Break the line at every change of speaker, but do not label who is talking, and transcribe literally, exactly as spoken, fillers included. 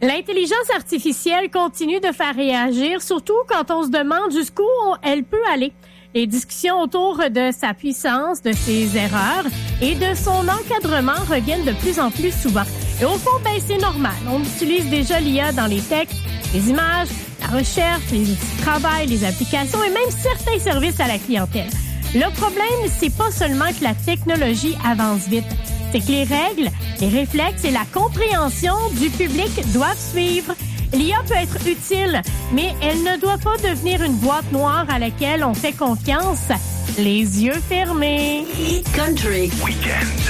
L'intelligence artificielle continue de faire réagir, surtout quand on se demande jusqu'où elle peut aller. Les discussions autour de sa puissance, de ses erreurs et de son encadrement reviennent de plus en plus souvent. Et au fond, ben, c'est normal. On utilise déjà l'I A dans les textes, les images, la recherche, les outils de travail, les applications et même certains services à la clientèle. Le problème, c'est pas seulement que la technologie avance vite. C'est que les règles, les réflexes et la compréhension du public doivent suivre. L'I A peut être utile, mais elle ne doit pas devenir une boîte noire à laquelle on fait confiance les yeux fermés.
Country
Weekend.